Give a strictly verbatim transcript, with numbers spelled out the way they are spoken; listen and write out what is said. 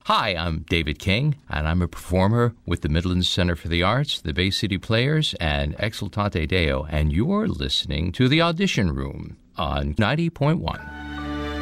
Hi, I'm David King, and I'm a performer with the Midlands Center for the Arts, the Bay City Players, and Exultante Deo, and you're listening to The Audition Room on ninety point one.